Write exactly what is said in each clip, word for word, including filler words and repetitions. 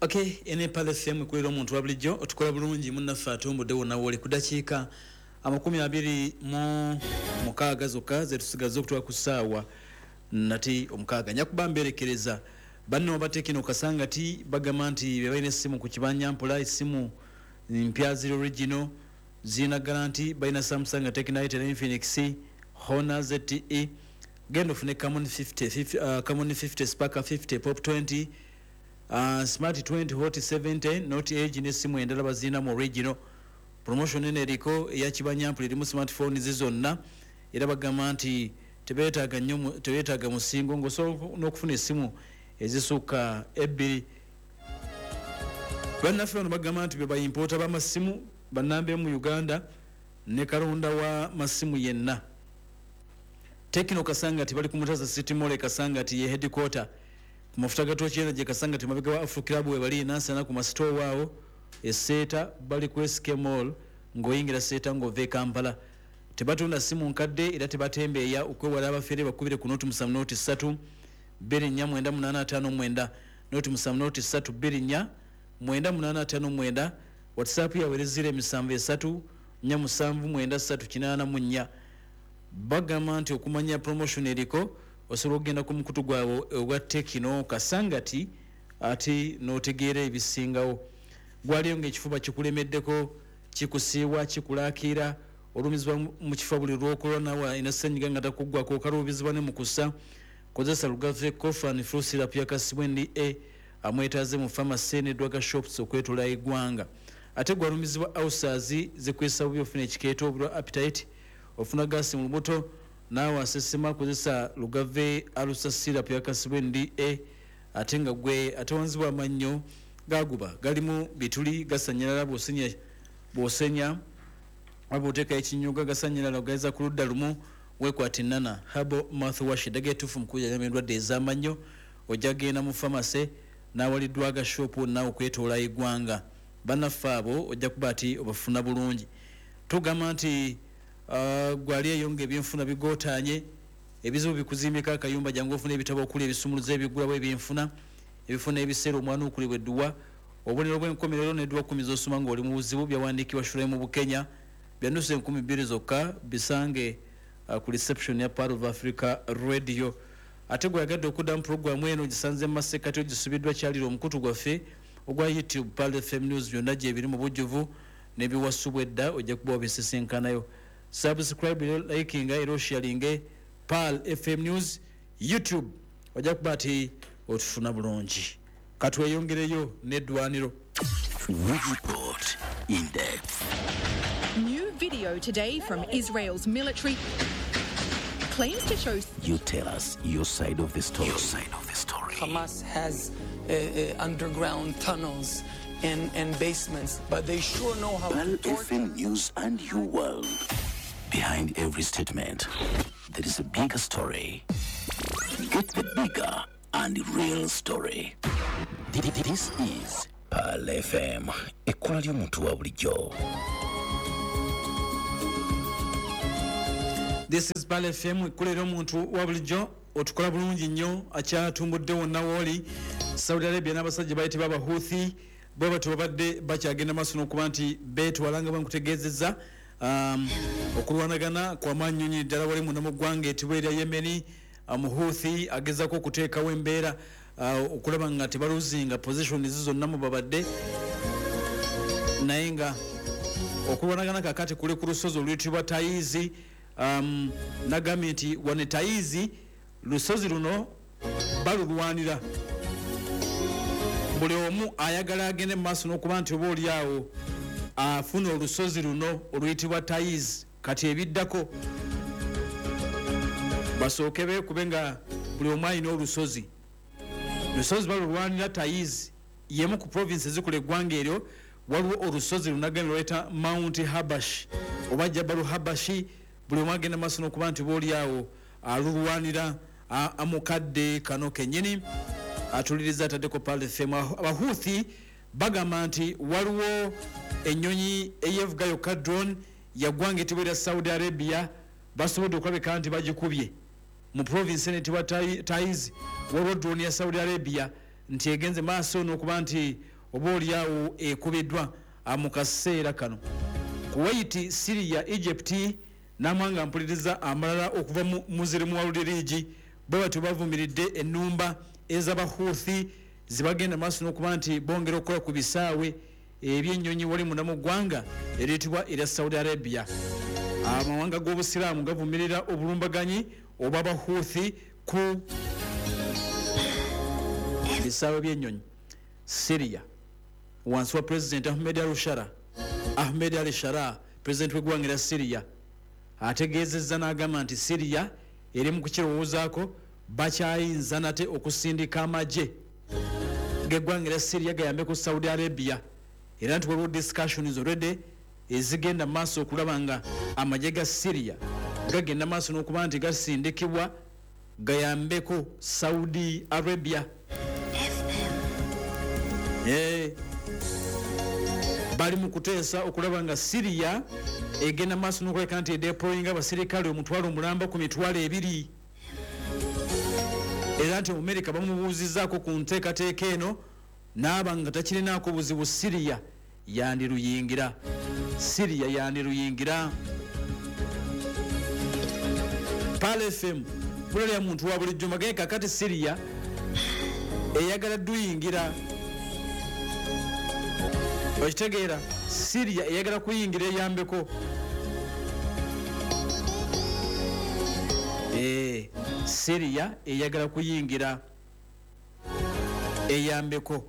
Okay, ene pale F M kwero omuntu wabulijjo otukola bulungi munaffe atumbudde wonna woli kudakiika amakumi abiri mu mukaaga zokka ze tusigaza okutwala ku ssaawa nati omukaaga nyakuba mberekereza banno batekino kasanga ti bagamba nti bebalina essimu ku kibanja mpola essimu mpya zero original zina garanti balina Samsung Tecno ten Infinix Honor Z T E genda ofune Camon fifty, fifty uh, Camon fifty Spark fifty Pop twenty Uh, Smart twenty Hot seventy Note Edge ne simu endala bazina mu original promotion ene eriko ya kibanyampu eri mu smartphone zizonna era bagamba nti tebetaaga nnyo tebetaaga musingo ngoso n'okufuna esimu ezisuka ebbiri bannaffe bano bagamba nti be bayimpoota b'amasimu bannambe mu Uganda ne kalonda wa masimu yenna Tecno kasanga ti bali ku Mutaza City Mall kasanga ti ye headquarter mafuta gato kyenda je kasanga temabega wa Afro Club we bali nansana ku mastore wao eseta bali ku S K Mall ngoyingira seta ngo ve Kampala tebatunda simu nkadde era tebatembeya okwewala abafere bakubire ku note musamu note three biri nya mwenda munana tano mwenda note musamu note three biri nya mwenda munana tano mwenda WhatsApp ya werezire misamve three nya musamvu mwenda three kinana munya bagamba nti okumanya promotion eriko osobola okugenda ku mukutu gwawo ogwa Tecno kasangati ati notegeera ebisingawo gwaliyo ng'ekifuba kikulemeddeko kikusiiwa kikulaakira olumizibwa mu kifuba buli lw'okolwa nawe ina ssenyiga nga takuggwako okaluubizibwa ne mu kussa kozesa lugave cofran flu syrup ya kasibwendi a amwetaaze mu pharmacy ne drug shops okwetula eggwanga ate gwalumizibwa ulcers zikwesa bubi ofuna ekikeeto obulwa appetite ofuna gasi mu lubuto nawe asesema kozesa lugave alusa syrup ya kasibwendi a ate nga gwe atawanzibwa amannyo gaguba galimu bituli gasanyalala bw'osenya bw'osenya waba oteeka ekinyuga gasanyalala ogayeza ku ludda lumu weekwata ennana herbal mouthwash eddaga etuufu mu kujjanjaba endwadde ez'amannyo ojja genda mu pharmacy n'awaliddwa agashopu naawe okwetoola eggwanga bannaffe abo ojja kuba ati obafuna bulungi tugamba nti Uh, gwali eyonga ebyenfuna bigootanye ebizibu bikuzimbika akayumba jangu ofuna ebitabo okuli ebisumuluzo ebigula bwe byenfuna ebifuna ebiseera omwana okulibwa edduwa obuliro bw'enkomerero n'edduwa kumi z'osoma ng'oli mu buzibu byawandiikibwa shule mu Bukenya byannusu enkumi bbiri zokka bisange uh, ku reception ya Part of Africa Radio ate gweyagadde okuddamu puroguramu eno gisanze mu masekati ogisubiddwa kyalira omukutu gwaffe ogwa YouTube Pal F M News byonna gye biri mu bujjuvu n'ebiwasubwa edda ojja kuba obisisinkanayo subscribe liking era sharing Pal F M News YouTube ojja kuba ati otufuna bulungi katweyongereyo n'eddwaniro Report in depth. New video today from Israel's military claims to show. You tell us your side of the story. Your side of the story. Hamas has uh, uh, underground tunnels and, and basements, but they sure know how Pal to F M News and your world. Behind every statement, there is a bigger story. Get the bigger and real story. This is Pal F M, ekkola ly'omuntu wa bulijjo. This is Pal F M, ekkola ly'omuntu wa bulijjo otukola bulungi nnyo akyatumbudde wonna wooli. Saudi Arabia n'abasajja bayitibwa Abahouthi bo bati babadde bakyagenda maaso n'okuba nti beetwalanga bankutegeezezza um, okulwanagana kwa manyonyi ddala wali munda mu ggwanga etibwa erya Yemeni. Omuhouthi agezaako okuteekawo embeera uh, okulaba nga tebaluzinga position zizonna mu babadde naye nga okulwanagana kakati kuli ku lusozi oluyitibwa Taizi. um, nagambye nti wane Taizi lusozi luno balulwanira buli omu ayagala agende mu maaso n'okuba nti oba oli awo afuna olusozi luno oluyitibwa Taizi. Kati ebiddako basooke beekube nga buli omu alina olusozi lusozi balulwanira Taizi yemu ku province ezikula eggwanga eryo waliwo olusozi lunagenda lweta Mount Habash oba Jabalu Habashi. Buli omu agenda maaso n'okuba nti oba oli awo alulwanira amukadde kano kennyini atuliriza ataddeko Pal F M. Abahouthi bagamba nti waliwo ennyonyi eyevuga yokka drone yaggwanga etibwa erya Saudi Arabia basobodde okulabika nti bagikubye mu province etibwa Taiz waliwo drone ya Saudi Arabia nti egenze maaso n'okuba nti oba oliawo ekubiddwa mu kaseera kano. Kuwait, Syria, Egypt n'amawanga mpuliriza amalala okuva mu muzirimu wa Ludirigi bwe batyo bavumiridde ennumba ez'Abahuthi zibagenda maaso n'okuba nti bongera okukola ku bisaawe ebyennyonyi wali munda mu ggwanga eriyitibwa erya Saudi Arabia. Amawanga g'obusiraamu gavumirira obulumbaganyi obw'Abahuthi ku bisaawe by'ennyonyi. Syria wansi wa President Ahmed al-Shara Ahmed al-Shara President w'eggwanga erya Syria ategeezezza n'agamba nti Syria eri mu kukirowoozaako bakyayinza nate okusindika amagye g'eggwanga erya Syria gayambe ku Saudi Arabia, era nti waliwo discussions already ezigenda maaso okulaba nga amagye ga Syria gagenda maaso n'okuba nti gasindikibwa gayambeko Saudi Arabia. Eh, bali mu kuteesa okulaba nga Syria egenda maaso n'okuleka nti edeployinga abasirikale omutwalo omulamba ku mitwalo ebiri, era nti Amerika bamubuuzizzaako ku nteekateeka eno n'aba nga takirinaako buzibu Syria yandiruyingira. Syria yandiruyingira. Pale F M pulala ya muntu wa bulijjo magaye kakati Syria eyagala duyingira. Okitegeera, Syria eyagala kuyingira eyambeko. Eh, Syria eyagala kuyingira eyambeko.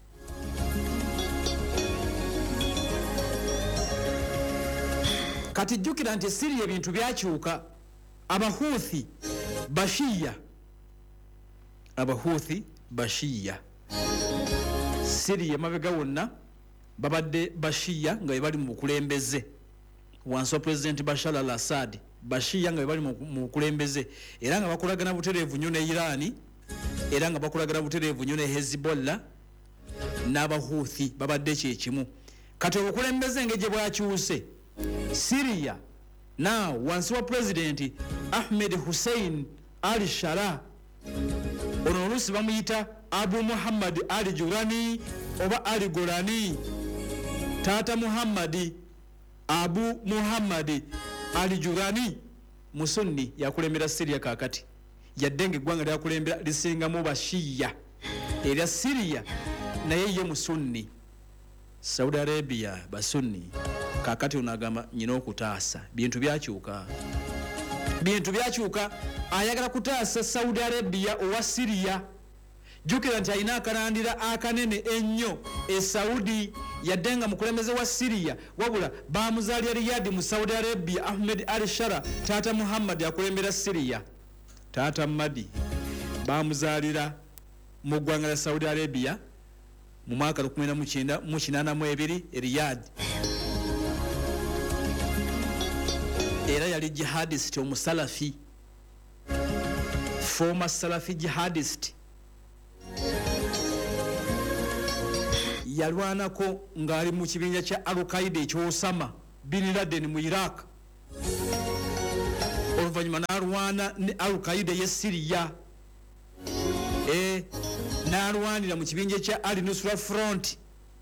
Kati jjukira nti Syria ebintu byakyuka. Abahuthi Bashiya Abahuthi Bashiya Syria mabega wonna babadde Bashiya nga bali mu bukulembeze wansi wa President Bashar al-Assad. Bashiya nga bali mu bukulembeze era nga bakolagana butereevu nnyo ne Iran, era nga bakolagana butereevu nnyo ne Hezbollah n'Abahuthi babadde kyekimu. Kati obukulembeze ng'egye bwakyuse Syria now wansi wa President Ahmed Hussein al-Shara, ono oluusi bamuyita Abu Muhammad al-Jurani oba al-Golani. Taata Muhammadi Abu Muhammad al-Jurani musunni yakulembera Syria kakati, yadde ng'eggwanga lyakulembera lisingamu Bashiya erya Syria naye ye musunni. Saudi Arabia basunni. Kakati unagamba nyina okutaasa bintu byakyuka. Bintu byakyuka. Ayagala kutaasa Saudi Arabia owa Syria. Jukira nti alina akanandira akanene ennyo e Saudi, yadde nga mukulembeze wa Syria wabula bamuzaalira Riyadh mu Saudi Arabia. Ahmed al-Shara taata Muhammad akulembera Syria. Taata Mahdi bamuzaalira mu ggwanga lya Saudi Arabia mu mwaka lukumi na mukyenda mu kinaana mu ebiri e Riyadh. Era yali jihadist omusalafi, former Salafi jihadist. Yalwanako ng'ali mu kibinja kya Al-Qaeda eky'Osama bin Laden mu Iraq. Oluvannyuma n'alwana ne Al-Qaeda ye Syria. Eh, n'alwanira mu kibinja kya Al-Nusra Front.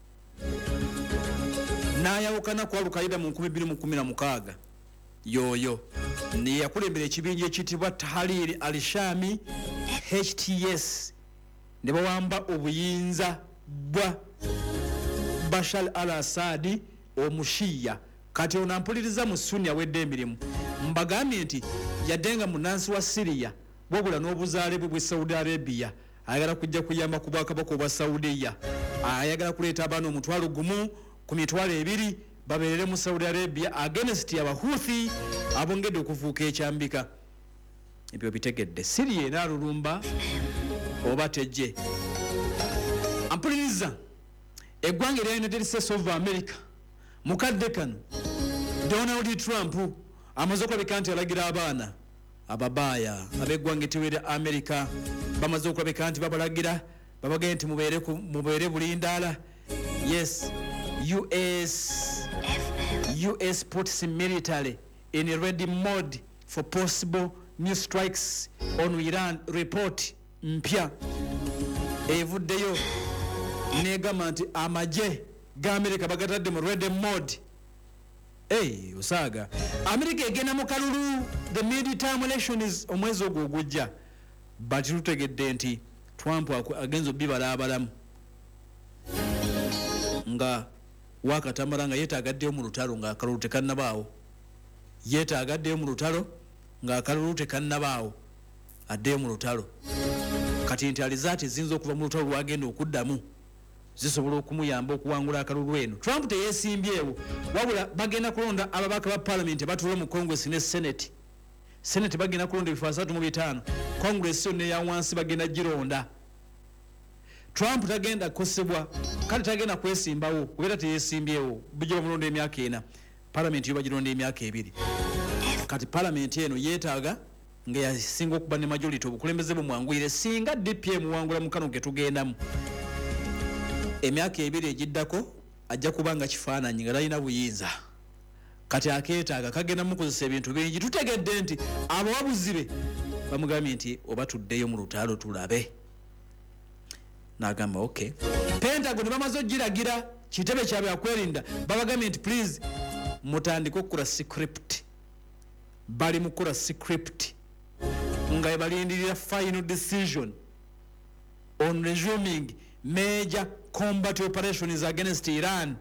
N'ayawukana ku Al-Qaeda mu nkumi bbiri mu kkumi na mukaaga. Yoyo ne yakulembera ekibinja ekiyitibwa Tahrir al-Shami H T S, ne bawamba obuyinza bwa Bashar al-Assad omushiya. Kati onampuliriza mu Sunni awedde emirimu mbagambye nti yaddenga munansi wa Syria wabula n'obuzaale bwe bwe Saudi Arabia ayagala kujja kuyamba ku bwakabaka obwa Saudiya, ayagala kuleeta abaana omutwalo gumu ku mitwalo ebiri babeerere mu Saudi Arabia against Abahuthi abongedde okuvuuka ekyambika. Ebyo bitegedde Syria enaalulumba oba tejje. Ampuliriza eggwanga erya United States of America mukadde kano Donald Trump amaze okulabika nti alagira abaana ababaaya ab'eggwanga ettiwera America bamaze okulabika nti babalagira babagenda nti mubeere mubeere bulindaala. Yes, U S U S puts military in a ready mode for possible new strikes on Iran. Report mpya evuddeyo negamba nti amagye ga America bagatadde mu red mode. Hey, Osaga. America egenda mu kalulu the mid-term elections omwezi ogwo ogujja. But tutegedde nti Trump agenzo bibala abalamu. Nga wakatamala nga yetaagaddeyo mu lutalo nga akalulu tekannabaawo. Yetaagaddeyo mu lutalo nga akalulu tekannabaawo. Addeyo mu lutalo. Kati nti alizaati zinza okuva mu lutalo lwagenda okuddamu. Zisobola okumuyamba okuwangula akalulu eno. Trump teyeesimbyewo wabula bagenda kulonda ababaka ba parliament batuula mu Congress ne Senate. Senate bagenda kulonda ebifo asatu mu bitaano. Congress yonna eya wansi bagenda gironda. Trump tagenda kukosebwa kale tagenda kwesimbawo kubera teyeesimbyewo bijja bamulonda emyaka ena. Parliament yo bagironda emyaka ebiri. Kati parliament eno yeetaaga nga yasinga okuba ne majority obukulembeze bumwanguyire singa D P M wangula mu kano getugendamu. Emyaka ebiri egiddako ajja kubanga kifaananyi nga talina buyinza. Kati akeetaaga kagenda mukozesa ebintu bingi. Tutegedde nti abawabuzi be bamugambye nti oba tuddeyo mu lutalo tulabe. N'agamba okay. Pentagon bamaze ogiragira kitebe kyabwe akwerinda babagambye nti please mutandika okukola script. Bali mukola script nga balindirira final decision on resuming major combat operations against Iran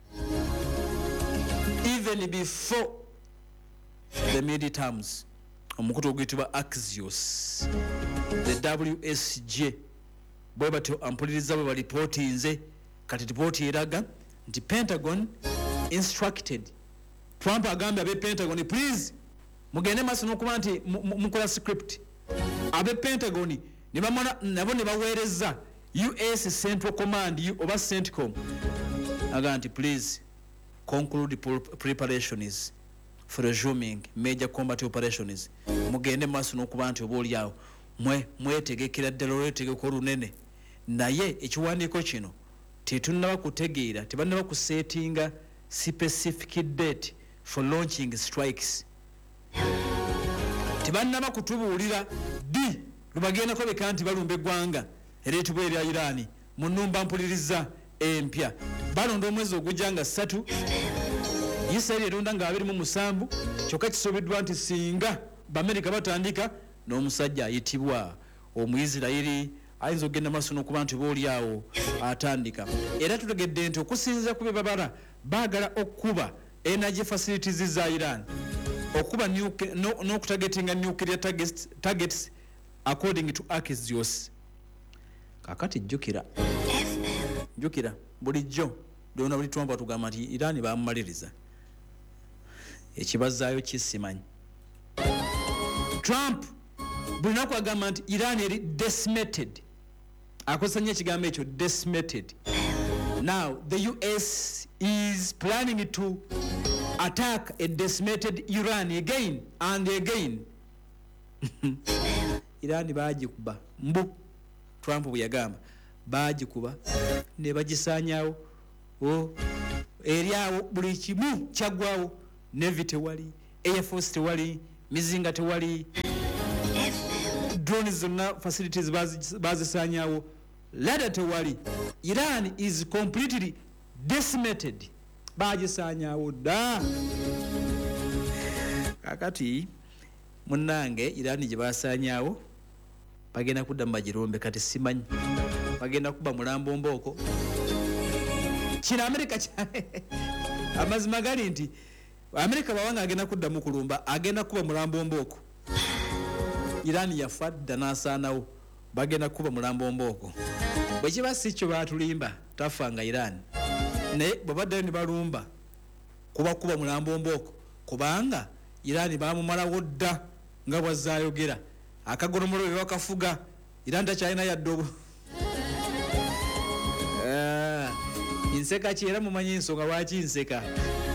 even before the midterms. Omukutu oguyitibwa Axios, the W S J bwe batyo ampuliriza bwe balipotinze kati ripoti eraga nti Pentagon instructed Trump agambye abe Pentagon please mugende maso n'okuba nti mukola script. Abe Pentagon ne bamala nabo ne baweereza U S Central Command oba CENTCOM aga nti please conclude preparations for resuming major combat operations. Mugende maso n'okuba nti oba oliawo mwe mwetegekera ddala olwetegeko lunene. Naye ekiwandiiko kino tetunnaba kutegeera tebannaba kusetinga specific date for launching strikes. Tebannaba kutubuulira di lubagendako beka nti balumba eggwanga ereetibwa erya Irani mu nnumba mpuliriza empya. Balonda omwezi ogujja nga ssatu. Israeli eronda nga abiri mu musanvu kyokka kisobeddwa nti singa Baamerika batandika n'omusajja ayitibwa Omuyisirayiri ayinza okugenda maaso n'okuba nti boolyawo atandika. Era tutegedde nti okusinziira ku bye babala baagala okuba energy facilities za Iran okuba n'okutagetinga nuclear targets, targets according to Axios. Kakati jjukira jjukira bulijjo lyona buli Trump atugamba nti Iran bamumaliriza ekibazaayo kisimanyi. Trump buli naku agamba nti Iran eri decimated. Akozesa nnyo ekigambo ekyo decimated. Now the U S is planning to attack a decimated Iran again and again. Iran bagikuba mbu Trump bwe yagamba bagikuba ne bagisaanyaawo o eriawo buli kimu kyagwawo. Navy tewali, Air Force tewali, mizinga tewali, drones zonna facilities bazisaanyaawo, ladder tewali. Iran is completely decimated. Bagisaanyaawo dda. Kakati munnange Iran gye basaanyaawo bagenda kudda mu bagirombe kati simanyi bagenda kuba mulambo mbooko. Kino America amazima gali nti America bawanga agenda kudda mu kulumba agenda kuba mulambo mbooko. Iran yafa dda n'asaanawo bagenda kuba mulambo mbooko. Bwe kiba si kyo baatulimba tafanga Iran naye bwe baddayo ne balumba kuba kuba mulambo mbooko kubanga Iran baamumalawo dda nga bwazzaayogera akagonomolo bwe bakafuga Iran takyalina yadde obu. Nseka ki era mumanyi ensonga lwaki nseka.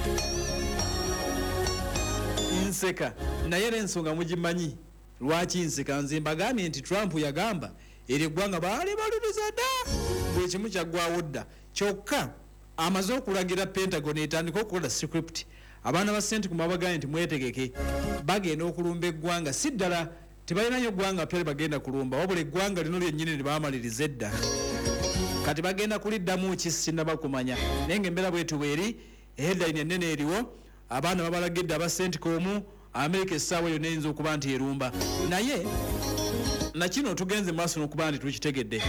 Nseka naye n'ensonga mugimanyi lwaki nseka. Nze mbagambye nti Trump yagamba eri eggwanga baali baluluza dda buli kimu kyaggwawo dda kyokka amaze okulagira Pentagon etandika okukola script. Abaana ba CENTCOM babagambye nti mwetegeke bagenda okulumba eggwanga si ddala tebalinayo eggwanga pere bagenda kulumba wabula eggwanga lino lyennyini ne baamaliriza edda. kati bagenda kuliddamu ki sinnabakumanya naye ng'embeera bwetu bweri headline ennene eriwo abaana babalagidde aba CENTCOM America essaawa yonna eyinza okuba nti erumba naye nakino tugenze maaso n'okuba nti tukitegedde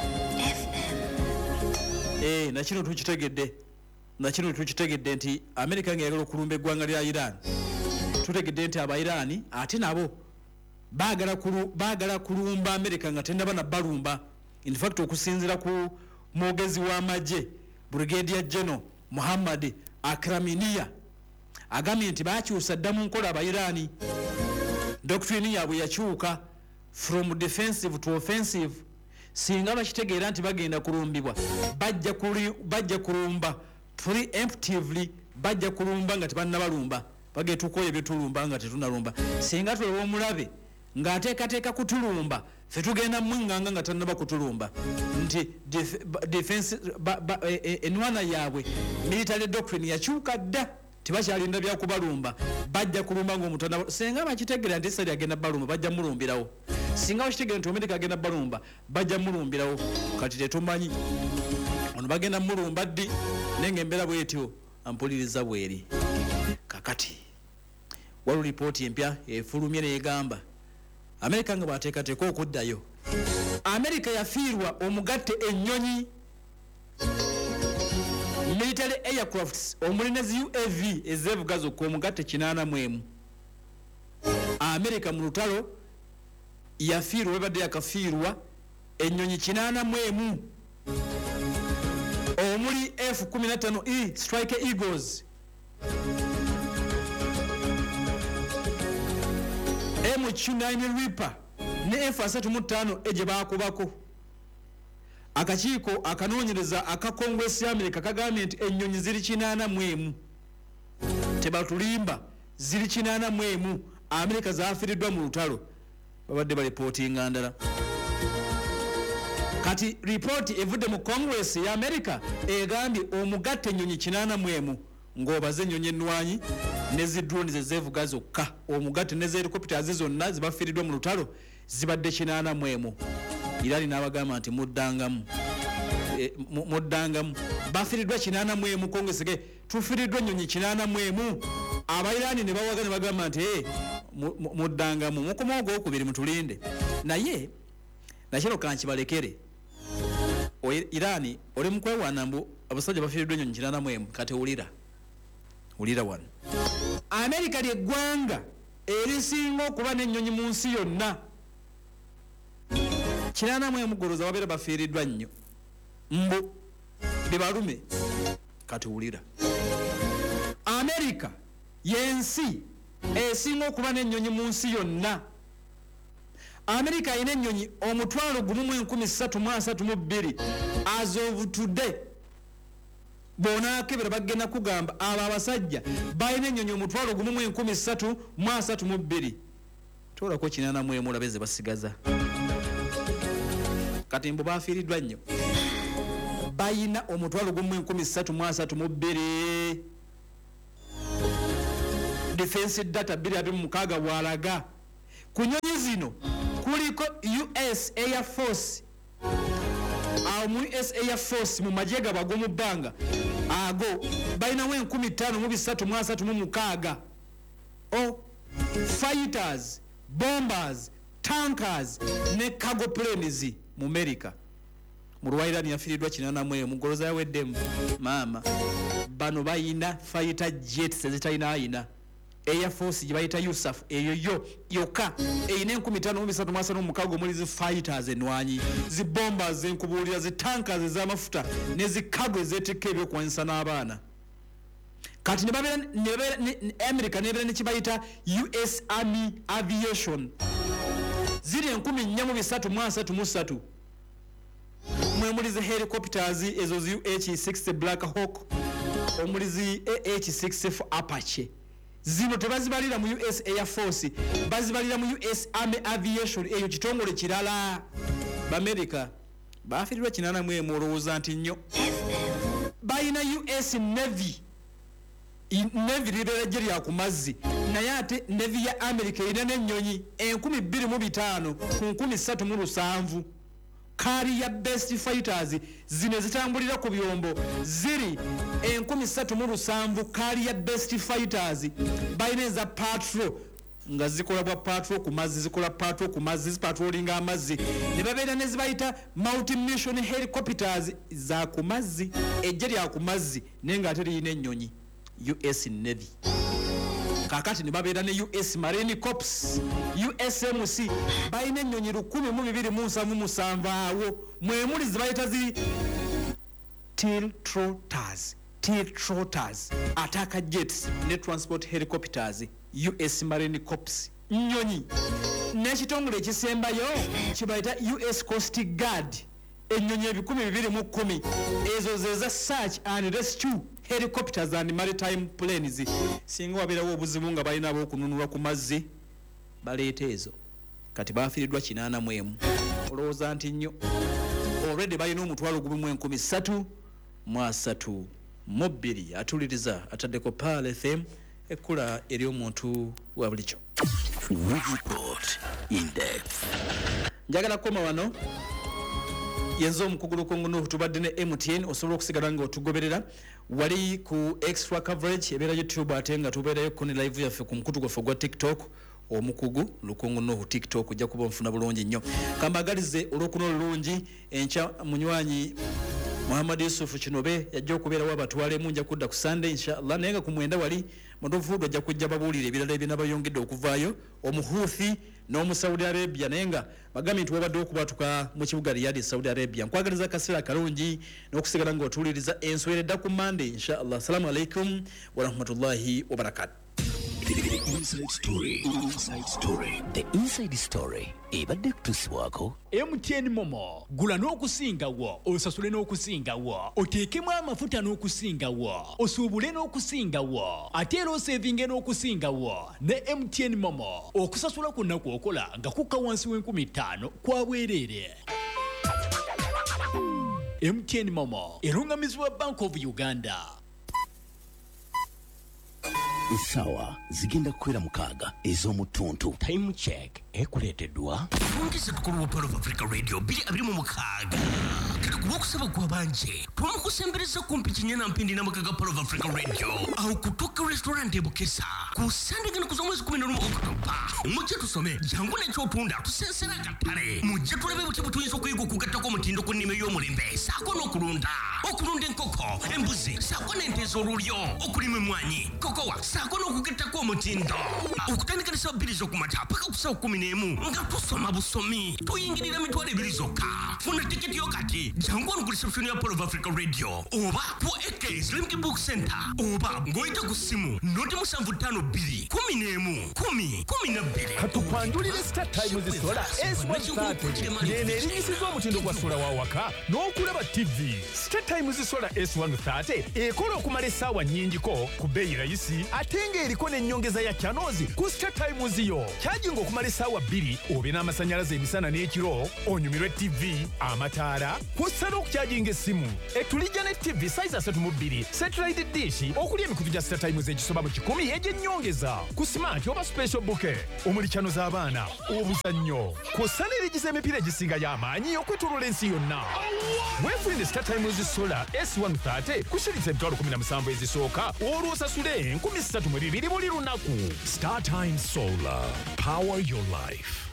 eh nakino tukitegedde nakino tukitegedde nti America ng'eyagala okulumba eggwanga lya Iran tutegedde nti aba Iran ate nabo baagala kulu baagala kulumba America nga tennaba na balumba in fact okusinzira ku mwogezi w'amagye Brigadier General Muhammad Akraminiya agambye nti baakyusa dda mu nkola aba Iran doctrine yaabwe yakyuka from defensive to offensive singa bakitegeera nti bagenda kulumbibwa bajja kuli bajja kulumba preemptively bajja kulumba nga tebannabalumba bagetukoye byetulumba nga tetunalumba singa tulewa omulabe ng'ateekateeka kutulumba ffe tugenda mwinganga nga tannaba kutulumba nti defense enwana yaabwe military doctrine yakyuka dda tebakyalinda byakubalumba bajja kulumba ng'omutana singa bakitegeera nti Israel agenda balumba bajja mulumbirawo singa bakitegeera nti America agenda balumba bajja mulumbirawo kati tetumanyi ono bagenda mulumba ddi naye ng'embeera bwetyo ampuliriza bweri kakati waliwo lipooti empya efulumye neegamba America nga bwateekateeka okuddayo America yafiirwa omugatte ennyonyi military aircrafts omuli ne zi U A V ezeevuga zokka omugatte kinaana mu emu America mu lutalo yafiirwa webadde yakafiirwa ennyonyi kinaana mu emu omuli F kumi na ttaano E Strike Eagles M Q nine Reaper ne F asatu mu ttaano eje baakubako akakiiko akanoonyereza aka Congress ya America kagambye nti ennyonyi ziri kinaana mu emu tebatulimba ziri kinaana mu emu America zaafiiriddwa mu lutalo babadde balipootinga ndala kati ripooti evudde mu Congress ya America egambye omugatte ennyonyi kinaana mu emu ng'obaze ennyonyi ennwanyi ne zi drones ezeevuga zokka omugatte ne helicopters zonna zibafiiriddwa mu lutalo zibadde kinaana mu emu Irani n'abagamba nti muddangamu e, muddangamu bafiiriddwa kinaana mu emu Congress ge tufiiriddwa ennyonyi kinaana mu emu aba Irani ne bawaga ne bagamba nti eh muddangamu mukoma ogwokubiri mutulinde naye nakino kankibalekere Irani oli mukwewaana mbu abasajja bafiiriddwa ennyonyi kinaana mu emu kati wulira wulira wano America ly'eggwanga erisinga okuba n'ennyonyi mu nsi yonna kinaana mu emu goloza babeera bafiiriddwa nnyo mbu bebalume kati wulira America y'ensi esinga okuba n'ennyonyi mu nsi yonna America ayina ennyonyi omutwalo gumu mu enkumi ssatu mu asatu mu bbiri as of today bonaakebera bagenda kugamba abo abasajja balina ennyonyi omutwalo gumu mu enkumi ssatu mu asatu mu bbiri toolako kinaana mu emu olabe ze basigaza kati mbu bafiiriddwa nnyo bayina omutwalo gumu mu enkumi ssatu mu asatu mu bbiri defense data bbiri abiri mu mukaaga bw'alaga ku nnyonyi zino kuliko U S Air Force awo mu U S Air Force mu magye gabwe ag'omu bbanga ago balinawo enkumi ttaano mu bisatu mu asatu mu mukaaga o fighters bombers tankers ne cargo planes mu America mu Rwanda yafiiriddwa kinaana mu emu goloza yaweddemu maama bano bayina fighter jets ezitalina ayina Air Force gye bayita U S A F eyo yo yokka eyina enkumi ttaano mu bisatu mu asatu mu mukaaga omuli zi fighters enwanyi zi bombers enkubuulira zi tankers ez'amafuta ne zi cargo ezeetikka ebyokuwanyisa n'abaana kati ne babeera America nebeera ne kibayita U S Army Aviation ziri enkumi nnya mu bisatu mu asatu mu ssatu mwemuli zi helicopters ezo zi U H sixty Black Hawk omuli zi A H sixty-four Apache zino tebazibalira mu U S Air Force bazibalira mu U S Army Aviation eyo kitongole kirala b'America bafiiriddwa kinaana mu emu olowooza nti nnyo bayina U S Navy Navy libeera gye lya ku mazzi naye ate Navy ya America erina n'ennyonyi enkumi bbiri mu bitaano ku nkumi ssatu mu lusanvu Carrier Best Fighters zino zitambulira ku byombo ziri enkumi ssatu mu lusanvu. Carrier Best Fighters balina eza patrol nga zikola bwa patrol ku mazzi, zikola patrol ku mazzi, zipatrolinga amazzi. Ne babeera ne zibayita multi mission helicopters za ku mazzi, ejje lya ku mazzi naye nga ate liyina ennyonyi. U S Navy kakati ne babeera ne U S Marine Corps, U S M C balina ennyonyi lukumi mu bibiri mu nsanvu musanvu awo mwemuli zibayita zi Tiltrotters, Tiltrotters, attacker jets ne transport helicopters, U S Marine Corps. Nnyonyi n'ekitongole ekisembayo kibayita U S Coast Guard, ennyonyi ebikumi bibiri mu kkumi ezo ze za search and rescue helicopters and maritime planes. Singa wabeerawo obuzibu nga balina ab'okununulwa ku mazzi baleeta ezo. Kati baafiiriddwa kinaana mu emu. Olowooza nti nnyo already balina omutwalo gumu mu enkumi ssatu mu asatu mu bbiri. Atuliriza ataddeko Pal F M ekkula eri omuntu wa bulikyo. Report in depth. Njagala kukoma wano yenzo omukugulu kongono tubadde ne M T N osobola okusigala nga otugoberera wali ku extra coverage ebeera YouTube ate nga tubeerayo ku ne live yaffe ku mukutu gwaffe gwa TikTok omukugu lukongono ku TikTok ojja kuba nfuna bulungi nnyo. Kambagalize olw'okuno olulungi enkya munywanyi Muhammad Yusuf Kinobe yajja okubeerawo abatwalemu nja kudda ku Sunday inshallah naye nga ku mwenda wali Mondovudo ajja kujja babuulira ebirala ebinabayongedde okuvaayo omuhuthi n'omu Saudi Arabia naye nga bagambye nti wabadde okubatuka mu kibuga Riyadh Saudi Arabia. Nkwagaliza akaseera kalungi n'okusigala ng'otuuliriza enswera edda ku Monday inshallah. Assalamu alaikum wa rahmatullahi wa barakatuh. The inside story. Inside story. The inside story. Ebadde kutusibwako M T N Momo. Gula n'okusingawo, osasule n'okusingawo, oteekemu amafuta n'okusingawo, osuubule n'okusingawo, ate era osevinge n'okusingawo ne M T N Momo. Okusasula kwonna kw'okola nga kukka wansi w'enkumi ttaano kwa bwereere. M T N Momo erungamizibwa Bank of Uganda. Sawa zigenda kukwera mukaaga ez'omutuntu. Time check ekuleeteddwa Fungisa tukulu Pearl of Africa Radio bili abiri mu mukaaga. Katukuba okusaba kwa banje twamukusembereza kumpi kinyana mpindi na mukaaga Pearl of Africa Radio au kutoka restaurant ebukesa ku Sunday gana kuza mwezi kumi na lumu Oktoba. Mujje tusome jangu n'ekyotunda tusensera katale. Mujje tulabe buti butuyinza okuyiga okugattako omutindo ku nnime y'omulembe saako n'okulunda okulunda enkoko embuzi saako n'ente ez'olulyo okulima emmwanyi kokowa saako n'okugattako omutindo okutandika ne ssaawa bbiri z'okumata paka ku ssaawa kkumi n'emu nga tusoma busomi tuyingirira mitwalo ebiri zokka. Funa tiketi yo kati jangu wano ku reception ya Pearl of Africa Radio oba ku A K Slimki Book Center oba ng'oyita ku ssimu noti musanvu ttaano bbiri kumi n'emu kumi kumi na bbiri. Katupandulire Star Times Solar S one thirty ng'eno erinnyisiza omutindo gwa sola wa waka n'okulaba T V. Star Times Solar S one thirty ekola okumala essaawa nnyingiko ku bbeeyi rayisi ate ng'eriko n'ennyongeza ya channels ku Star Times yo. Kyajinga okumala essaawa bbiri obe n'amasannyalaze emisana n'ekiro onyumirwe T V amataala kw'ossa n'okukyajinga essimu. Etulijja ne T V size asatu mu bbiri satellite dish okuli emikutu gya Star Times egisoba mu kikumi egy'ennyongeza ku smart oba special bouquet omuli chano z'abaana obuzannyo kw'ossa n'erigiza emipiira egisinga y'amaanyi okwetooloola ensi yonna. Weefunire Star Times Solar S one thirty kushiriza emitwalo kumi na musanvu ezisooka olw'osasule enkumi ssatu mu bibiri buli lunaku. Star Times Solar, power your life.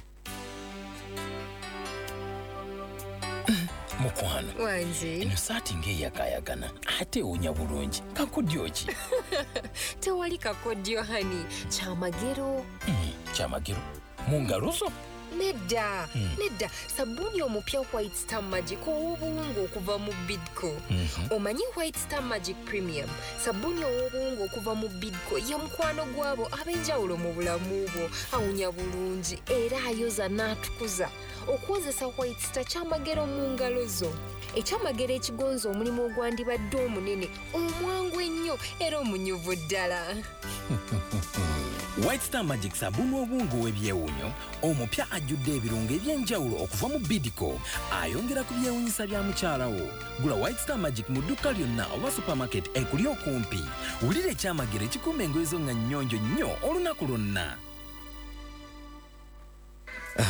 Mukwano Wanji eno saati ng'eyakayagana ate ewunya bulungi kakodyo ki? tewali kakodyo hani kyamagero. Mm, kyamagero mu ngalo zo? Nedda nedda sabuni omupya White Star Magic ow'obuwungu okuva mu Bidco. Omanyi White Star Magic Premium sabuni ow'obuwungu okuva mu Bidco ye mukwano gwabo ab'enjawulo mu bulamu bwo awunya bulungi era ayoza n'atukuza. Okukozesa White Star kyamagero mu ngalo zo. Ekyamagero ekigonza omulimu ogwandibadde omunene omwangu ennyo era omunyuvu ddala. White Star Magic sabuni obungu w'ebyewunyo omupya ajjudde ebirungo eby'enjawulo okuva mu Bidco ayongera ku byewunyisa bya mukyalawo. Gula White Star Magic mu dduka lyonna oba supermarket ekuli okumpi. Wulira ekyamagero ekikuuma engoye zo nga nnyonjo nnyo olunaku lwonna.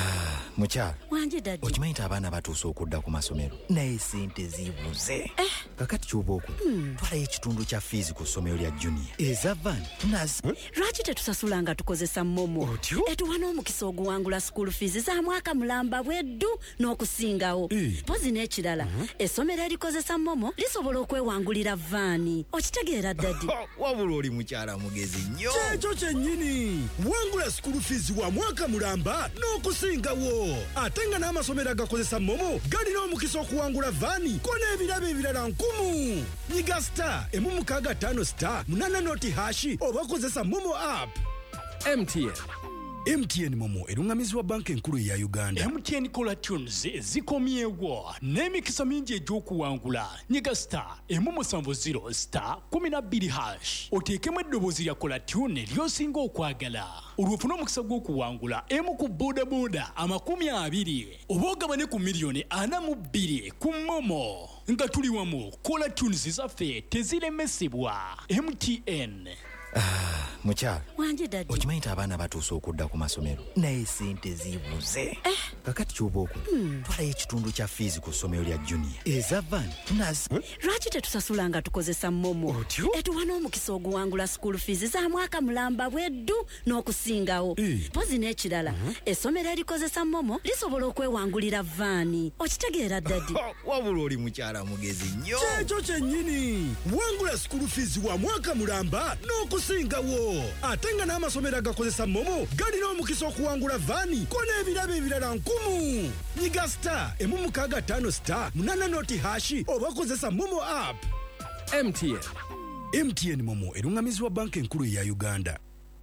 Mukyala. Wanje daddy. Okimanyi nti abaana batuuse okudda ku masomero naye sente zibuze. Eh. Kakati ky'oba okola. Hmm. Twalayo ekitundu kya fees ku ssomero lya junior. Eza van tunazi. Hmm? Lwaki tetusasula nga tukozesa momo? Otyo? Etuwa n'omukisa oguwangula school fees za mwaka mulamba bweddu n'okusingawo. Eh. Pozi n'ekirala. Uh-huh. Essomero erikozesa momo lisobola okwewangulira vaani. Okitegeera daddy? Wabula oli mukyala mugezi nnyo. Kyekyo kyennyini. Wangula school fees wa mwaka mulamba n'okusingawo. Ate nga n'amasomero agakozesa momo galina omukisa okuwangula vaani ko n'ebirabo ebirala nkumu. Nyiga star emu mukaaga ttaano star munana noti hashi oba kozesa momo app. M T N. M T N Momo erungamizibwa banka enkulu eya Uganda. M T N Kola Tunes zikomyewo n'emikisa mingi egy'okuwangula. Nyiga star emu musanvu zero star kumi na bbiri hash oteekemu eddoboozi lya Kola Tune ly'osinga okwagala. Olwofuna omukisa gw'okuwangula emu ku boodabooda amakumi abiri oba ogabane ku miliyoni ana mu bbiri ku Momo. Nga tuli wamu Kola Tunes zaffe teziremesebwa. M T N. Ah, mukyala. Wanje daddy. Okimanyi nti abaana batuuse okudda ku masomero naye sente zibuze. Eh. Kakati ky'oba okola. Hmm. Twalayo ekitundu kya fees ku ssomero lya junior. Eza van tunazi. Hmm? Lwaki tetusasula nga tukozesa momo? Otyo? Etuwa n'omukisa oguwangula school fees za mwaka mulamba bweddu n'okusingawo. Eh. Pozi n'ekirala. Uh-huh. Essomero erikozesa momo lisobola okwewangulira vaani. Okitegeera daddy? Wabula oli mukyala mugezi nnyo. Kyekyo kyennyini. Wangula school fees wa mwaka mulamba n'okusingawo. Ate nga n'amasomero agakozesa momo galina omukisa okuwangula vaani ko n'ebirabo ebirala nkumu. Nyiga star emu mukaaga ttaano star munana noti hashi oba kozesa momo app. M T N. M T N Momo erungamizibwa banka enkulu eya Uganda.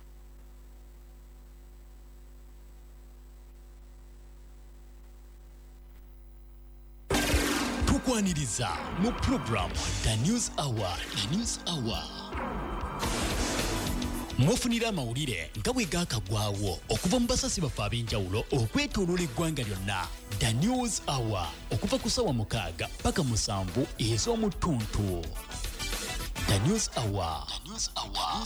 Tukwaniriza mu program The News Hour. The News Hour. Mwofunira amawulire nga bwe gaakagwawo okuva mu basasi baffe ab'enjawulo okwetooloola eggwanga lyonna. The News Hour okuva ku ssaawa mukaaga paka musanvu ez'omu ttuntu. The News Hour. The News Hour.